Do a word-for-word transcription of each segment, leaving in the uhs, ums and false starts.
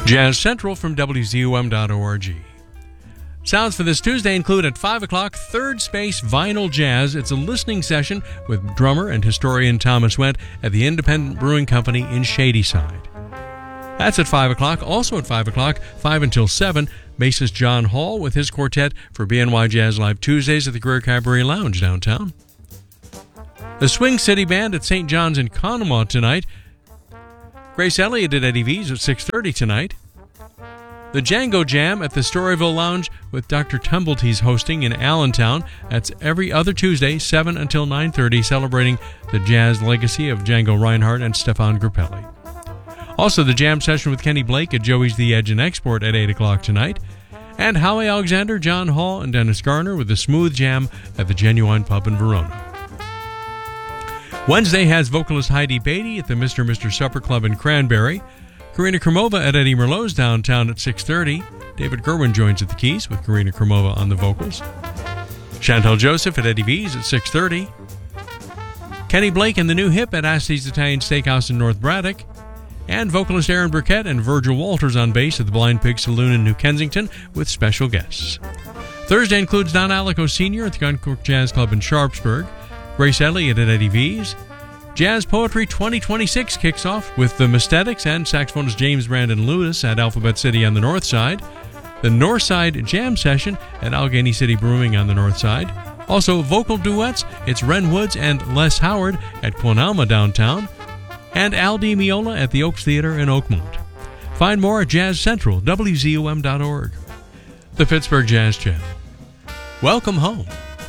Jazz Central from W Z U M dot org. Sounds for this Tuesday include at five o'clock, Third Space Vinyl Jazz. It's a listening session with drummer and historian Thomas Wendt at the Independent Brewing Company in Shadyside. That's at five o'clock. Also at five o'clock, five until seven, bassist John Hall with his quartet for B N Y Jazz Live Tuesdays at the Greer Cabaret Lounge downtown. The Swing City Band at Saint John's in Conemaugh tonight. Grace Elliott at Eddie V's at six thirty tonight. The Django Jam at the Storyville Lounge with Doctor Tumbletees hosting in Allentown. That's every other Tuesday, seven until nine thirty, celebrating the jazz legacy of Django Reinhardt and Stefan Grappelli. Also, the jam session with Kenny Blake at Joey's The Edge and Export at eight o'clock tonight. And Howie Alexander, John Hall, and Dennis Garner with the Smooth Jam at the Genuine Pub in Verona. Wednesday has vocalist Heidi Beatty at the Mister Mister Supper Club in Cranberry. Karina Kromova at Eddie Merlot's downtown at six thirty. David Gerwin joins at the keys with Karina Kromova on the vocals. Chantal Joseph at Eddie V's at six thirty. Kenny Blake and the New Hip at Asti's Italian Steakhouse in North Braddock. And vocalist Aaron Burkett and Virgil Walters on bass at the Blind Pig Saloon in New Kensington with special guests. Thursday includes Don Alico Senior at the Guncourt Jazz Club in Sharpsburg. Grace Elliott at Eddie V's. Jazz Poetry twenty twenty-six kicks off with the Mystetics and saxophonist James Brandon Lewis at Alphabet City on the north side. The North Side Jam Session at Allegheny City Brewing on the north side. Also, vocal duets, it's Ren Woods and Les Howard at Quonalma downtown. And Al Di Meola at the Oaks Theater in Oakmont. Find more at Jazz Central, W Z U M dot org. The Pittsburgh Jazz Channel. Welcome home.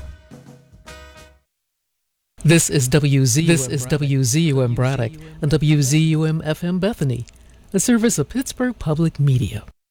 This is W Z U M. This is W Z U M Braddock and W Z U M F M Bethany, a service of Pittsburgh Public Media.